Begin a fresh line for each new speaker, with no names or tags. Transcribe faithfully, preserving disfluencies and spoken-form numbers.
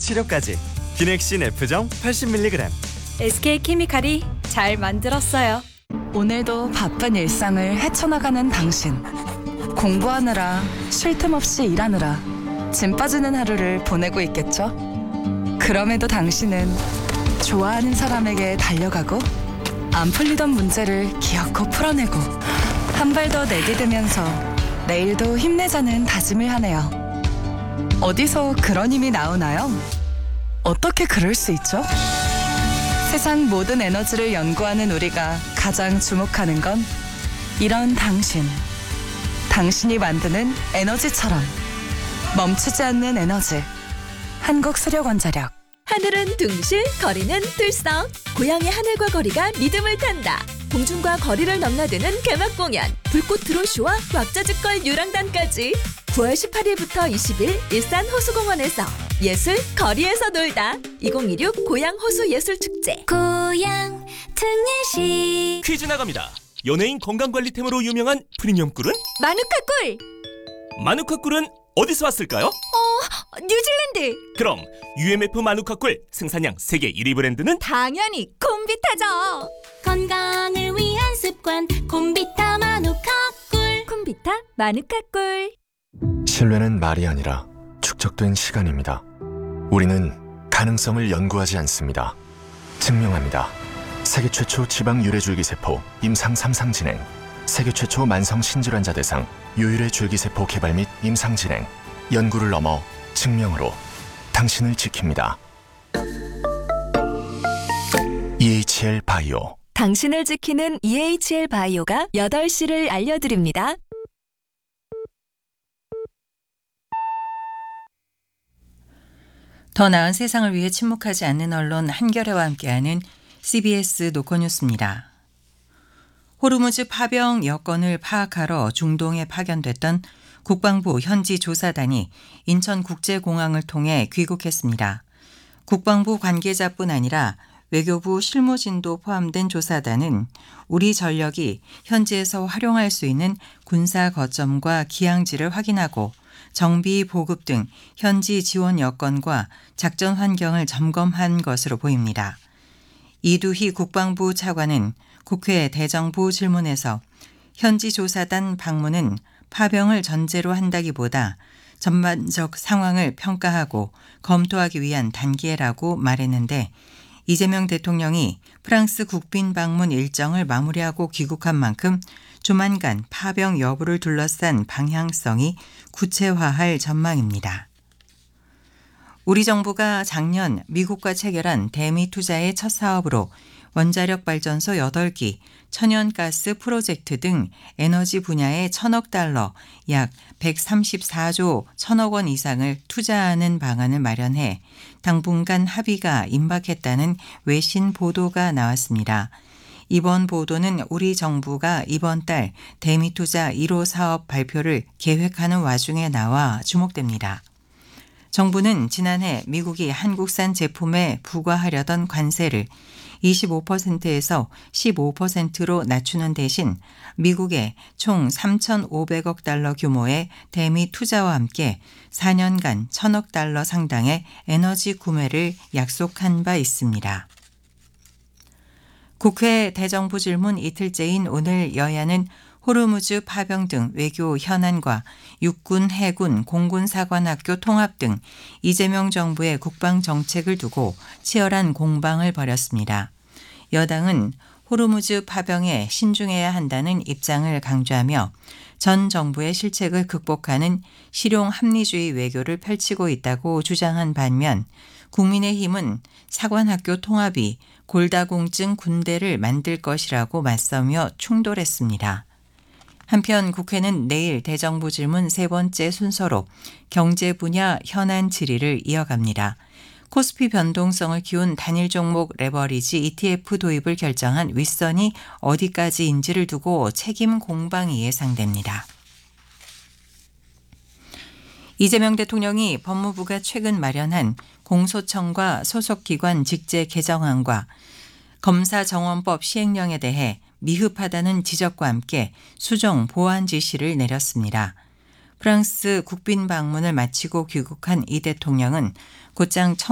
치료까지. 기넥신 F정 팔십 밀리그램.
에스케이케미칼이 잘 만들었어요.
오늘도 바쁜 일상을 헤쳐나가는 당신. 공부하느라, 쉴 틈 없이 일하느라 짐 빠지는 하루를 보내고 있겠죠? 그럼에도 당신은 좋아하는 사람에게 달려가고 안 풀리던 문제를 기어코 풀어내고 한 발 더 내디디면서 내일도 힘내자는 다짐을 하네요. 어디서 그런 힘이 나오나요? 어떻게 그럴 수 있죠? 세상 모든 에너지를 연구하는 우리가 가장 주목하는 건 이런 당신. 당신이 만드는 에너지처럼 멈추지 않는 에너지. 한국수력원자력.
하늘은 둥실, 거리는 들썩. 고향의 하늘과 거리가 리듬을 탄다. 공중과 거리를 넘나드는 개막 공연. 불꽃 드론쇼와 왁자지껄 유랑단까지. 구월 십팔일부터 이십일 일산 호수공원에서 예술 거리에서 놀다. 이천이십육 고향 호수 예술축제.
고향 특례시.
퀴즈 나갑니다. 연예인 건강관리템으로 유명한 프리미엄 꿀은?
마누카 꿀.
마누카 꿀은 어디서 왔을까요?
어, 뉴질랜드.
그럼 유엠에프 마누카 꿀 생산량 세계 일 위 브랜드는?
당연히 콤비타죠.
건강을 위한 습관 콤비타 마누카 꿀.
콤비타 마누카 꿀.
신뢰는 말이 아니라 축적된 시간입니다. 우리는 가능성을 연구하지 않습니다. 증명합니다. 세계 최초 지방 유래 줄기세포 임상 삼 상 진행, 세계 최초 만성 신질환자 대상 유유래 줄기세포 개발 및 임상 진행, 연구를 넘어 증명으로 당신을 지킵니다. 이에이치엘 바이오.
당신을 지키는 이에이치엘 바이오가 여덟 시를 알려드립니다.
더 나은 세상을 위해 침묵하지 않는 언론 한겨레와 함께하는 씨비에스 노컷뉴스입니다. 호르무즈 파병 여건을 파악하러 중동에 파견됐던 국방부 현지 조사단이 인천국제공항을 통해 귀국했습니다. 국방부 관계자뿐 아니라 외교부 실무진도 포함된 조사단은 우리 전력이 현지에서 활용할 수 있는 군사 거점과 기항지를 확인하고 정비 보급 등 현지 지원 여건과 작전 환경을 점검한 것으로 보입니다. 이두희 국방부 차관은 국회 대정부 질문에서 현지 조사단 방문은 파병을 전제로 한다기보다 전반적 상황을 평가하고 검토하기 위한 단계라고 말했는데, 이재명 대통령이 프랑스 국빈 방문 일정을 마무리하고 귀국한 만큼 조만간 파병 여부를 둘러싼 방향성이 구체화할 전망입니다. 우리 정부가 작년 미국과 체결한 대미 투자의 첫 사업으로 원자력 발전소 여덟 기, 천연가스 프로젝트 등 에너지 분야에 천억 달러, 약 백삼십사조 천억 원 이상을 투자하는 방안을 마련해 당분간 합의가 임박했다는 외신 보도가 나왔습니다. 이번 보도는 우리 정부가 이번 달 대미투자 일 호 사업 발표를 계획하는 와중에 나와 주목됩니다. 정부는 지난해 미국이 한국산 제품에 부과하려던 관세를 이십오 퍼센트에서 십오 퍼센트로 낮추는 대신 미국에 총 삼천오백억 달러 규모의 대미 투자와 함께 사 년간 천억 달러 상당의 에너지 구매를 약속한 바 있습니다. 국회 대정부 질문 이틀째인 오늘 여야는 호르무즈 파병 등 외교 현안과 육군, 해군, 공군사관학교 통합 등 이재명 정부의 국방 정책을 두고 치열한 공방을 벌였습니다. 여당은 호르무즈 파병에 신중해야 한다는 입장을 강조하며 전 정부의 실책을 극복하는 실용 합리주의 외교를 펼치고 있다고 주장한 반면, 국민의힘은 사관학교 통합이 골다공증 군대를 만들 것이라고 맞서며 충돌했습니다. 한편 국회는 내일 대정부 질문 세 번째 순서로 경제 분야 현안 질의를 이어갑니다. 코스피 변동성을 키운 단일 종목 레버리지 이티에프 도입을 결정한 윗선이 어디까지인지를 두고 책임 공방이 예상됩니다. 이재명 대통령이 법무부가 최근 마련한 공소청과 소속기관 직제 개정안과 검사정원법 시행령에 대해 미흡하다는 지적과 함께 수정 보완 지시를 내렸습니다. 프랑스 국빈 방문을 마치고 귀국한 이 대통령은 곧장